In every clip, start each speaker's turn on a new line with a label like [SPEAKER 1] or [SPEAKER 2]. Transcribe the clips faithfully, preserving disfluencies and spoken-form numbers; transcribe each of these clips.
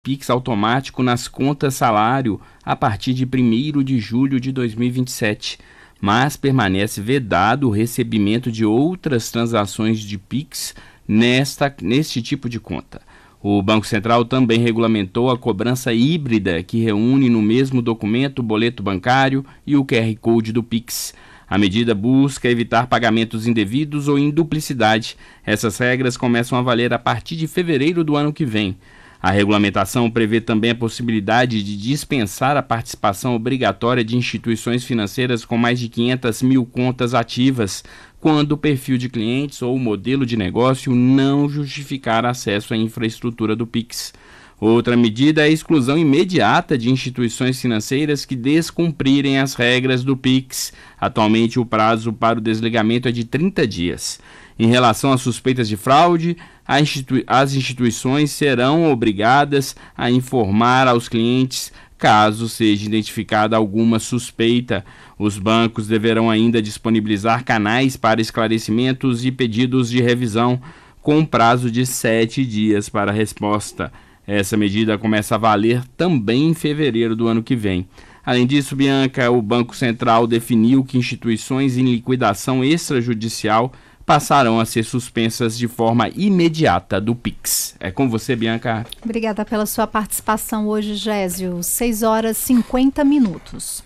[SPEAKER 1] Pix automático nas contas salário a partir de primeiro de julho de dois mil e vinte e sete, mas permanece vedado o recebimento de outras transações de Pix nesta, neste tipo de conta. O Banco Central também regulamentou a cobrança híbrida, que reúne no mesmo documento o boleto bancário e o Q R Code do Pix. A medida busca evitar pagamentos indevidos ou em duplicidade. Essas regras começam a valer a partir de fevereiro do ano que vem. A regulamentação prevê também a possibilidade de dispensar a participação obrigatória de instituições financeiras com mais de quinhentas mil contas ativas, quando o perfil de clientes ou o modelo de negócio não justificar acesso à infraestrutura do Pix. Outra medida é a exclusão imediata de instituições financeiras que descumprirem as regras do Pix. Atualmente, o prazo para o desligamento é de trinta dias. Em relação às suspeitas de fraude, institui- as instituições serão obrigadas a informar aos clientes caso seja identificada alguma suspeita. Os bancos deverão ainda disponibilizar canais para esclarecimentos e pedidos de revisão, com prazo de sete dias para a resposta. Essa medida começa a valer também em fevereiro do ano que vem. Além disso, Bianca, o Banco Central definiu que instituições em liquidação extrajudicial passarão a ser suspensas de forma imediata do Pix. É com você, Bianca.
[SPEAKER 2] Obrigada pela sua participação hoje, Gésio. seis horas e cinquenta minutos.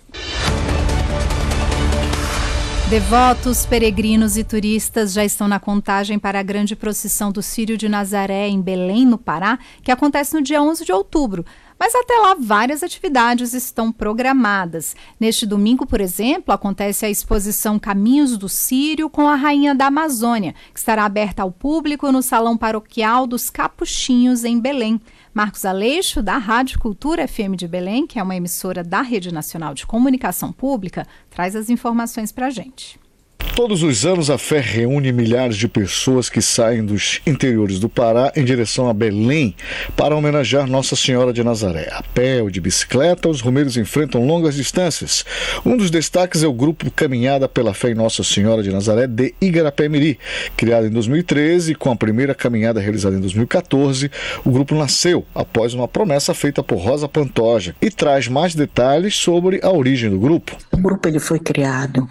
[SPEAKER 2] Devotos, peregrinos e turistas já estão na contagem para a grande procissão do Círio de Nazaré em Belém, no Pará, que acontece no dia onze de outubro. Mas até lá, várias atividades estão programadas. Neste domingo, por exemplo, acontece a exposição Caminhos do Círio com a Rainha da Amazônia, que estará aberta ao público no Salão Paroquial dos Capuchinhos, em Belém. Marcos Aleixo, da Rádio Cultura F M de Belém, que é uma emissora da Rede Nacional de Comunicação Pública, traz as informações para a gente.
[SPEAKER 3] Todos os anos a fé reúne milhares de pessoas que saem dos interiores do Pará em direção a Belém para homenagear Nossa Senhora de Nazaré. A pé ou de bicicleta, os romeiros enfrentam longas distâncias. Um dos destaques é o grupo Caminhada pela Fé em Nossa Senhora de Nazaré de Igarapé-Miri. Criado em dois mil e treze, com a primeira caminhada realizada em dois mil e quatorze, o grupo nasceu após uma promessa feita por Rosa Pantoja e traz mais detalhes sobre a origem do grupo.
[SPEAKER 4] O grupo ele foi criado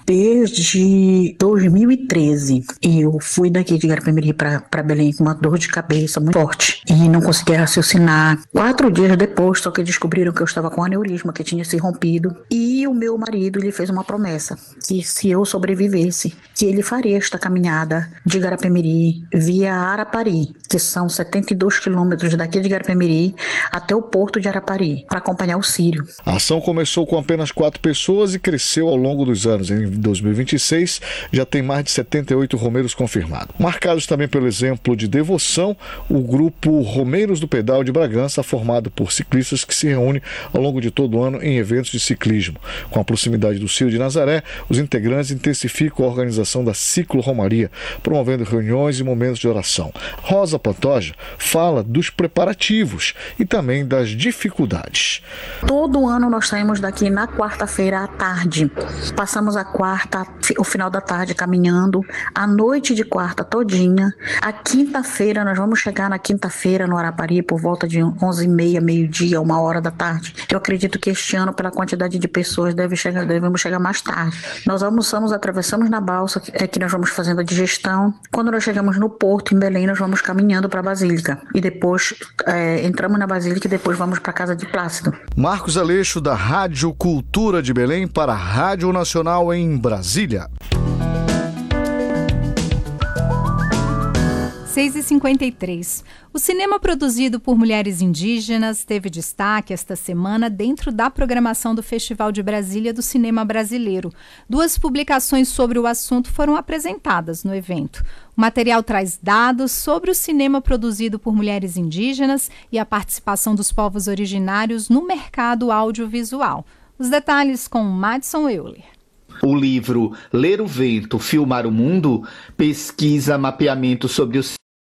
[SPEAKER 4] desde dois mil e treze. Eu fui daqui de Igarapé-Miri para Belém com uma dor de cabeça muito forte e não conseguia raciocinar. Quatro dias depois, só que descobriram que eu estava com aneurisma, que tinha se rompido, e o meu marido lhe fez uma promessa, que se eu sobrevivesse, que ele faria esta caminhada de Igarapé-Miri via Arapari, que são setenta e dois quilômetros daqui de Igarapé-Miri até o porto de Arapari, para acompanhar o Círio.
[SPEAKER 3] A ação começou com apenas quatro pessoas e cresceu ao longo dos anos. Em dois mil e vinte e seis, já tem mais de setenta e oito romeiros confirmados. Marcados também pelo exemplo de devoção, o grupo Romeiros do Pedal de Bragança, formado por ciclistas que se reúne ao longo de todo o ano em eventos de ciclismo. Com a proximidade do Círio de Nazaré, os integrantes intensificam a organização da ciclo-romaria, promovendo reuniões e momentos de oração. Rosa Pantoja fala dos preparativos e também das dificuldades.
[SPEAKER 4] Todo ano nós saímos daqui na quarta-feira à tarde. Passamos a quarta, o final da tarde caminhando, a noite de quarta todinha. A quinta-feira, nós vamos chegar na quinta-feira no Arapari por volta de onze e meia, meio-dia, uma hora da tarde. Eu acredito que este ano, pela quantidade de pessoas, deve chegar, devemos chegar mais tarde. Nós almoçamos, atravessamos na balsa, é que nós vamos fazendo a digestão. Quando nós chegamos no porto, em Belém, nós vamos caminhando para a Basílica. E depois é, entramos na Basílica e depois vamos para a Casa de Plácido.
[SPEAKER 3] Marcos Aleixo, da Rádio Cultura de Belém, para a Rádio Nacional em Brasília.
[SPEAKER 2] seis e cinquenta e três. O cinema produzido por mulheres indígenas teve destaque esta semana dentro da programação do Festival de Brasília do Cinema Brasileiro. Duas publicações sobre o assunto foram apresentadas no evento. O material traz dados sobre o cinema produzido por mulheres indígenas e a participação dos povos originários no mercado audiovisual. Os detalhes com Madison Euler.
[SPEAKER 5] O livro Ler o Vento, Filmar o Mundo pesquisa mapeamento sobre os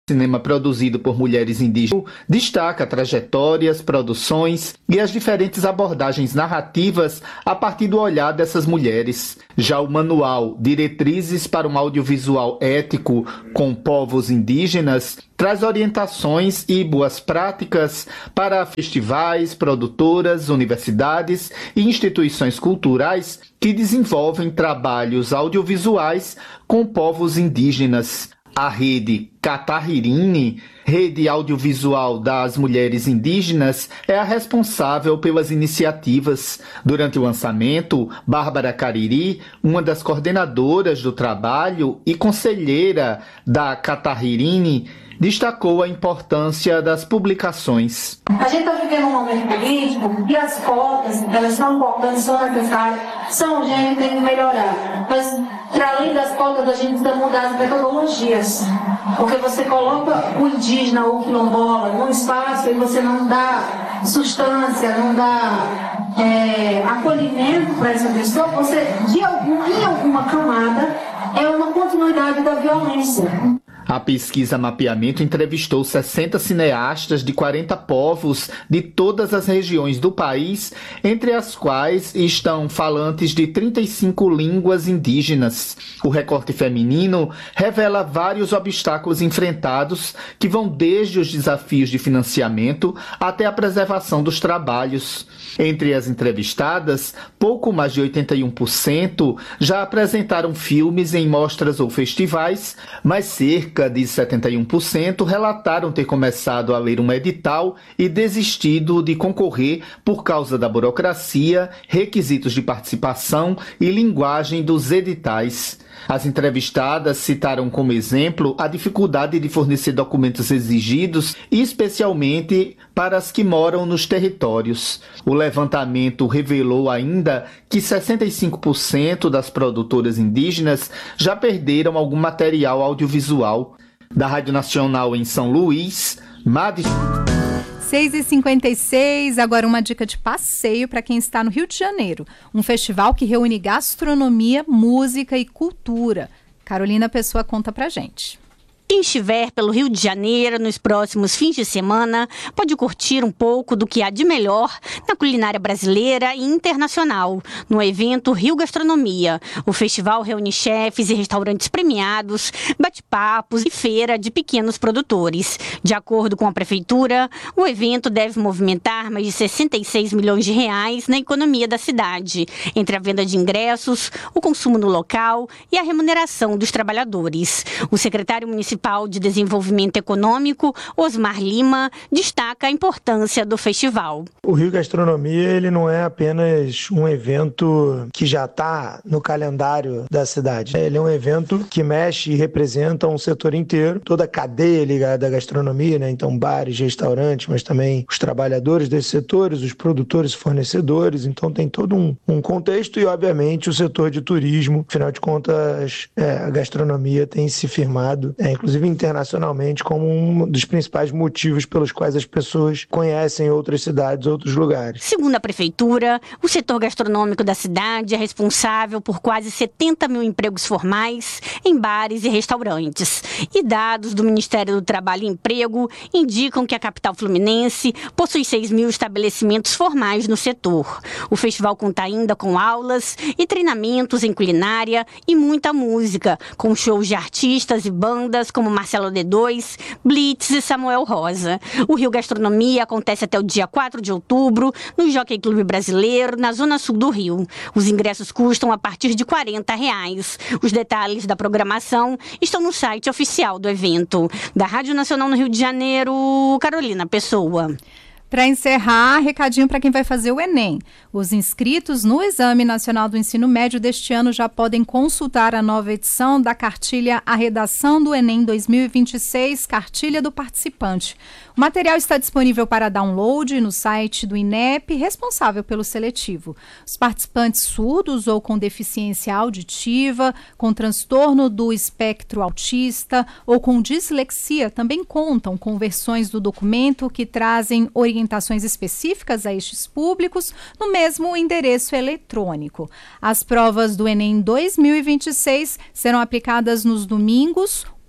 [SPEAKER 5] Cinema produzido por mulheres indígenas destaca trajetórias, produções e as diferentes abordagens narrativas a partir do olhar dessas mulheres. Já o manual Diretrizes para um Audiovisual Ético com Povos Indígenas traz orientações e boas práticas para festivais, produtoras, universidades e instituições culturais que desenvolvem trabalhos audiovisuais com povos indígenas. A rede Catahirine, rede audiovisual das mulheres indígenas, é a responsável pelas iniciativas. Durante o lançamento, Bárbara Cariri, uma das coordenadoras do trabalho e conselheira da Catahirine, destacou a importância das publicações.
[SPEAKER 6] A gente está vivendo um momento político e as cotas, elas são importantes, são necessárias, são urgentes, tem que melhorar. Mas, para além das cotas, a gente precisa mudar as metodologias. Porque você coloca o indígena ou o quilombola num espaço e você não dá substância, não dá é, acolhimento para essa pessoa, você, de algum, em alguma camada, é uma continuidade da violência.
[SPEAKER 5] A pesquisa Mapeamento entrevistou sessenta cineastas de quarenta povos de todas as regiões do país, entre as quais estão falantes de trinta e cinco línguas indígenas. O recorte feminino revela vários obstáculos enfrentados, que vão desde os desafios de financiamento até a preservação dos trabalhos. Entre as entrevistadas, pouco mais de oitenta e um por cento já apresentaram filmes em mostras ou festivais, mas cerca de setenta e um por cento relataram ter começado a ler um edital e desistido de concorrer por causa da burocracia, requisitos de participação e linguagem dos editais. As entrevistadas citaram como exemplo a dificuldade de fornecer documentos exigidos, especialmente para as que moram nos territórios. O levantamento revelou ainda que sessenta e cinco por cento das produtoras indígenas já perderam algum material audiovisual. Da Rádio Nacional em São Luís, Madi...
[SPEAKER 2] seis e cinquenta e seis, agora uma dica de passeio para quem está no Rio de Janeiro. Um festival que reúne gastronomia, música e cultura. Carolina Pessoa conta pra gente.
[SPEAKER 7] Quem estiver pelo Rio de Janeiro nos próximos fins de semana pode curtir um pouco do que há de melhor na culinária brasileira e internacional no evento Rio Gastronomia. O festival reúne chefes e restaurantes premiados, bate-papos e feira de pequenos produtores. De acordo com a prefeitura, o evento deve movimentar mais de sessenta e seis milhões de reais na economia da cidade, entre a venda de ingressos, o consumo no local e a remuneração dos trabalhadores. O secretário municipal de Desenvolvimento Econômico, Osmar Lima, destaca a importância do festival.
[SPEAKER 8] O Rio Gastronomia ele não é apenas um evento que já está no calendário da cidade. Ele é um evento que mexe e representa um setor inteiro, toda a cadeia ligada à gastronomia, né? Então bares, restaurantes, mas também os trabalhadores desses setores, os produtores e fornecedores. Então tem todo um, um contexto e, obviamente, o setor de turismo. Afinal de contas, é, a gastronomia tem se firmado, é, inclusive internacionalmente, como um dos principais motivos pelos quais as pessoas conhecem outras cidades, outros lugares.
[SPEAKER 7] Segundo a prefeitura, o setor gastronômico da cidade é responsável por quase setenta mil empregos formais em bares e restaurantes. E dados do Ministério do Trabalho e Emprego indicam que a capital fluminense possui seis mil estabelecimentos formais no setor. O festival conta ainda com aulas e treinamentos em culinária e muita música, com shows de artistas e bandas como Marcelo D dois, Blitz e Samuel Rosa. O Rio Gastronomia acontece até o dia quatro de outubro no Jockey Clube Brasileiro, na Zona Sul do Rio. Os ingressos custam a partir de quarenta reais. Os detalhes da programação estão no site oficial do evento. Da Rádio Nacional no Rio de Janeiro, Carolina Pessoa.
[SPEAKER 2] Para encerrar, recadinho para quem vai fazer o Enem. Os inscritos no Exame Nacional do Ensino Médio deste ano já podem consultar a nova edição da cartilha A Redação do Enem dois mil e vinte e seis, Cartilha do Participante. O material está disponível para download no site do INEP, responsável pelo seletivo. Os participantes surdos ou com deficiência auditiva, com transtorno do espectro autista ou com dislexia também contam com versões do documento que trazem orientações orientações específicas a estes públicos no mesmo endereço eletrônico. As provas do Enem dois mil e vinte e seis serão aplicadas nos domingos,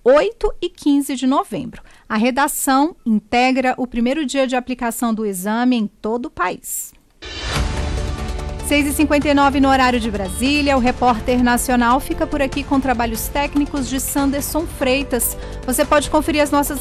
[SPEAKER 2] oito e quinze de novembro. A redação integra o primeiro dia de aplicação do exame em todo o país. seis e cinquenta e nove no horário de Brasília, o Repórter Nacional fica por aqui com trabalhos técnicos de Sanderson Freitas. Você pode conferir as nossas